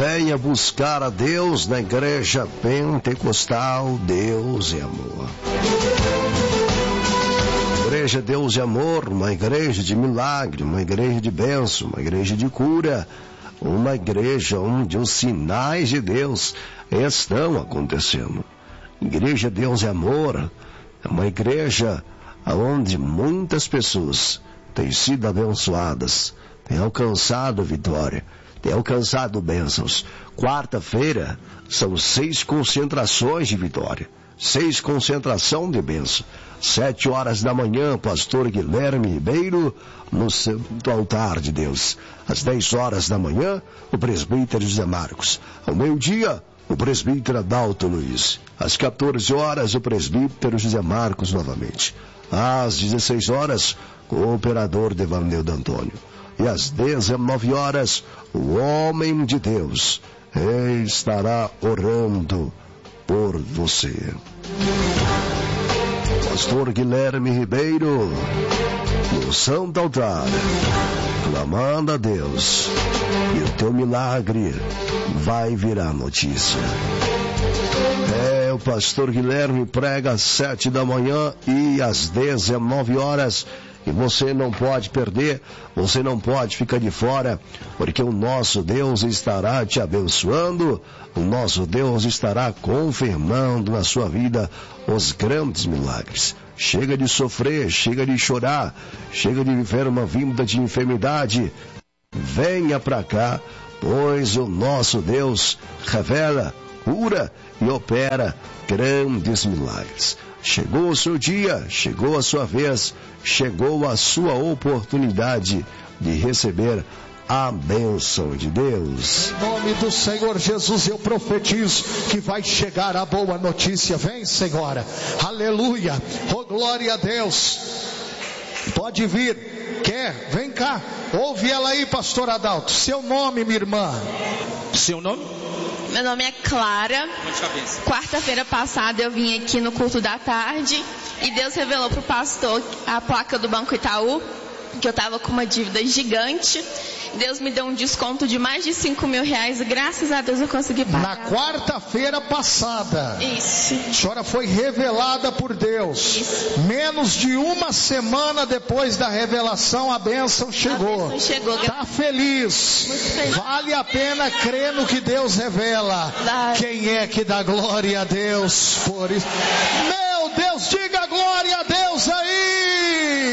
Venha buscar a Deus na Igreja Pentecostal Deus e Amor. Igreja Deus e Amor, uma igreja de milagre, uma igreja de bênção, uma igreja de cura, uma igreja onde os sinais de Deus estão acontecendo. Igreja Deus e Amor é uma igreja onde muitas pessoas têm sido abençoadas, têm alcançado vitória, têm alcançado bênçãos. Quarta-feira são 6 concentrações de vitória, 6 concentração de bênção. 7 horas da manhã, pastor Guilherme Ribeiro, no Santo Altar de Deus. Às 10 horas da manhã, o presbítero José Marcos. Ao meio-dia, o presbítero Adalto Luiz. Às 14 horas, o presbítero José Marcos novamente. Às 16 horas, o operador Devanildo Antônio. E às 19 horas, o homem de Deus estará orando por você. Pastor Guilherme Ribeiro, no Santo Altar, clamando a Deus, e o teu milagre vai virar notícia. O pastor Guilherme prega às 7 da manhã e às 19 horas, e você não pode perder, você não pode ficar de fora, porque o nosso Deus estará te abençoando, o nosso Deus estará confirmando na sua vida os grandes milagres. Chega de sofrer, chega de chorar, chega de viver uma vida de enfermidade. Venha para cá, pois o nosso Deus revela, cura e opera grandes milagres. Chegou o seu dia, chegou a sua vez, chegou a sua oportunidade de receber a bênção de Deus. Em nome do Senhor Jesus, eu profetizo que vai chegar a boa notícia. Vem, Senhora. Aleluia. Oh, glória a Deus. Pode vir. Quer? Vem cá. Ouve ela aí, pastor Adalto. Seu nome, minha irmã. Seu nome? Meu nome é Clara. Quarta-feira passada eu vim aqui no culto da tarde e Deus revelou para o pastor a placa do Banco Itaú, que eu estava com uma dívida gigante. Deus me deu um desconto de mais de 5 mil reais e graças a Deus eu consegui pagar. Na quarta-feira passada. Isso. A senhora foi revelada por Deus. Isso. Menos de uma semana depois da revelação, a bênção chegou. A bênção chegou. Tá feliz. Muito feliz. Vale a pena crer no que Deus revela. Quem é que dá glória a Deus por isso? Meu Deus, diga glória a Deus aí.